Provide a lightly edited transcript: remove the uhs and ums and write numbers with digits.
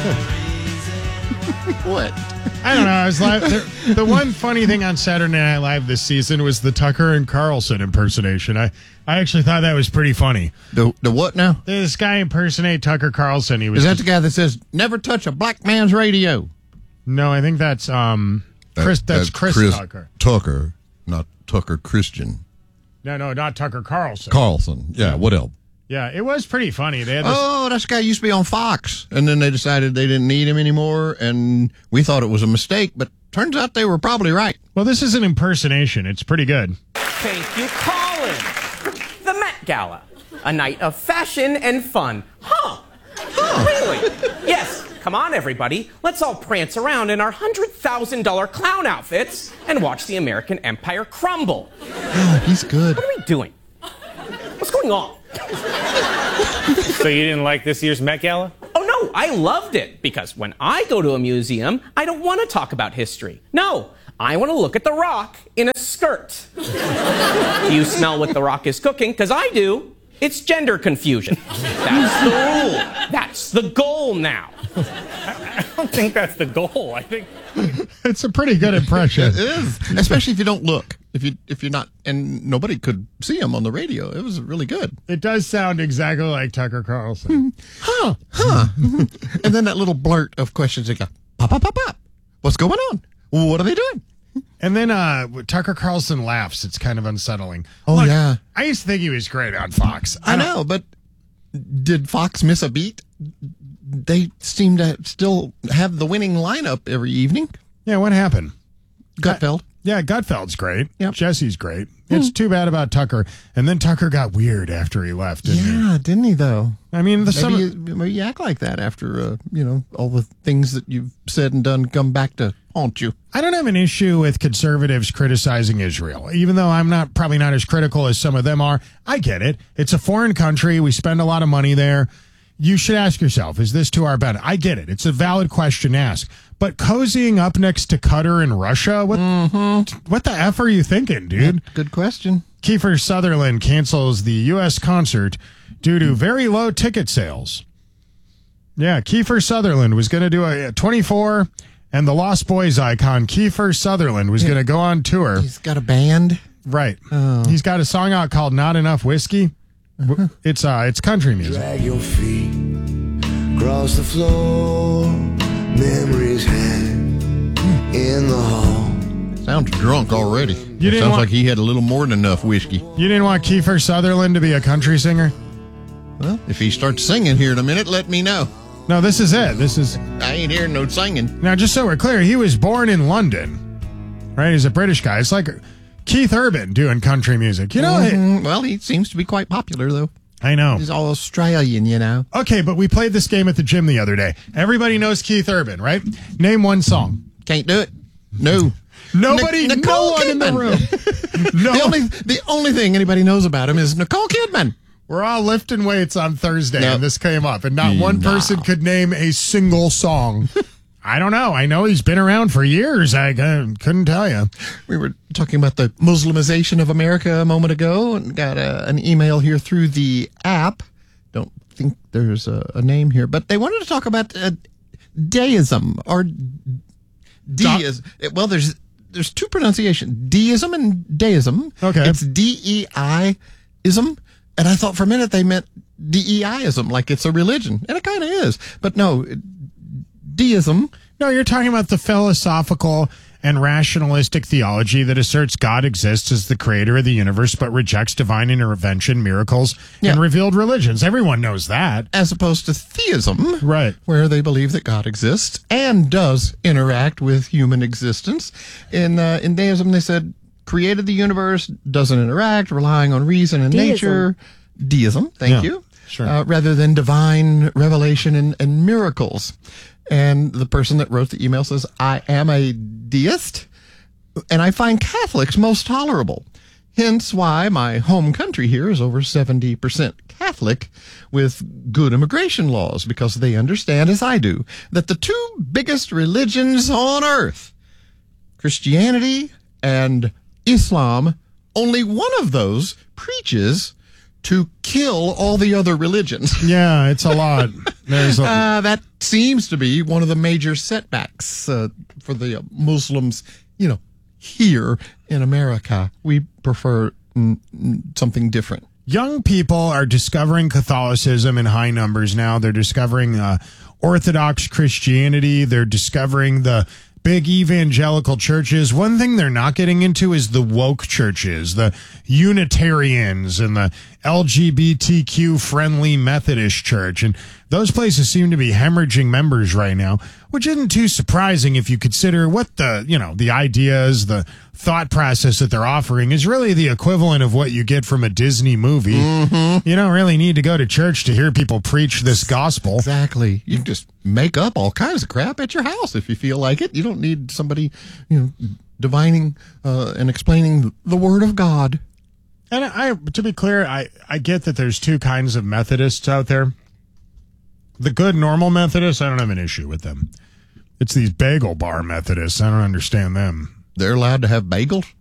What? I don't know. I was the one funny thing on Saturday Night Live this season was the Tucker and Carlson impersonation. I actually thought that was pretty funny. The what now? This guy impersonate Tucker Carlson. Is that the guy that says, never touch a black man's radio? No, I think that's Chris. That's Chris Tucker. Tucker, not Tucker Christian. No, not Tucker Carlson. Carlson. Yeah, what else? Yeah, it was pretty funny. They had this, this guy used to be on Fox, and then they decided they didn't need him anymore, and we thought it was a mistake, but turns out they were probably right. Well, this is an impersonation. It's pretty good. Thank you, Colin. The Met Gala, a night of fashion and fun. Huh? Really? Yes. Come on, everybody. Let's all prance around in our $100,000 clown outfits and watch the American empire crumble. Oh, he's good. What are we doing? What's going on? So you didn't like this year's Met Gala? Oh, no, I loved it. Because when I go to a museum, I don't want to talk about history. No, I want to look at The Rock in a skirt. Do you smell what The Rock is cooking? Because I do. It's gender confusion. That's the rule. That's the goal now. I don't think that's the goal. I think it's a pretty good impression. It is, especially if you don't look. If you're not, and nobody could see him on the radio. It was really good. It does sound exactly like Tucker Carlson. Huh. And then that little blurt of questions that go, pop, pop, pop, pop. What's going on? What are they doing? And then Tucker Carlson laughs. It's kind of unsettling. Oh, Look, yeah. I used to think he was great on Fox. I know, but did Fox miss a beat? They seem to still have the winning lineup every evening. Yeah, what happened? Gutfeld. Yeah, Gutfeld's great. Yep. Jesse's great. It's too bad about Tucker. And then Tucker got weird after he left, didn't he, though? I mean, maybe you act like that after, all the things that you've said and done come back to haunt you. I don't have an issue with conservatives criticizing Israel, even though I'm probably not as critical as some of them are. I get it. It's a foreign country. We spend a lot of money there. You should ask yourself, is this to our benefit? I get it. It's a valid question to ask. But cozying up next to Qatar and Russia, what the F are you thinking, dude? Good question. Kiefer Sutherland cancels the U.S. concert due to very low ticket sales. Yeah, Kiefer Sutherland was going to do a 24, and the Lost Boys icon, Kiefer Sutherland, was going to go on tour. He's got a band? Right. Oh. He's got a song out called Not Enough Whiskey. It's country music. Drag your feet across the floor. Memories hang in the hall. Sounds drunk already. Sounds like he had a little more than enough whiskey. You didn't want Kiefer Sutherland to be a country singer? Well, if he starts singing here in a minute, let me know. No, this is it. I ain't hearing no singing. Now, just so we're clear, he was born in London, right? He's a British guy. It's like Keith Urban doing country music. You know, well, he seems to be quite popular, though. I know. He's all Australian, you know. Okay, but we played this game at the gym the other day. Everybody knows Keith Urban, right? Name one song. Can't do it. No. Nobody, no one in the room. No. The only thing anybody knows about him is Nicole Kidman. We're all lifting weights on Thursday, and this came up, and not one person could name a single song. I don't know. I know he's been around for years. I couldn't tell you. We were talking about the Muslimization of America a moment ago and got an email here through the app. Don't think there's a name here, but they wanted to talk about deism or deism. Well, there's two pronunciations, deism and deism. Okay. It's D-E-I-ism. And I thought for a minute they meant D-E-I-ism, like it's a religion. And it kind of is. But no, deism. No, you're talking about the philosophical and rationalistic theology that asserts God exists as the creator of the universe, but rejects divine intervention, miracles, and revealed religions. Everyone knows that. As opposed to theism, right, where they believe that God exists and does interact with human existence. In deism, they said, created the universe, doesn't interact, relying on reason and nature. Deism, thank you. Sure. Rather than divine revelation and miracles. And the person that wrote the email says, I am a deist, and I find Catholics most tolerable. Hence why my home country here is over 70% Catholic with good immigration laws, because they understand, as I do, that the two biggest religions on earth, Christianity and Islam, only one of those preaches to kill all the other religions. Yeah, it's a lot. There's a, That seems to be one of the major setbacks for the Muslims, here in America. We prefer something different. young people are discovering Catholicism in high numbers now. They're discovering Orthodox Christianity. They're discovering the big evangelical churches. One thing they're not getting into is the woke churches, the Unitarians and the LGBTQ friendly Methodist church. And those places seem to be hemorrhaging members right now, which isn't too surprising if you consider what the ideas, the thought process that they're offering is really the equivalent of what you get from a Disney movie. Mm-hmm. You don't really need to go to church to hear people preach this gospel. Exactly. You can just make up all kinds of crap at your house if you feel like it. You don't need somebody, divining and explaining the Word of God. And to be clear, I get that there's two kinds of Methodists out there. The good, normal Methodists, I don't have an issue with them. It's these bagel bar Methodists. I don't understand them. They're allowed to have bagels?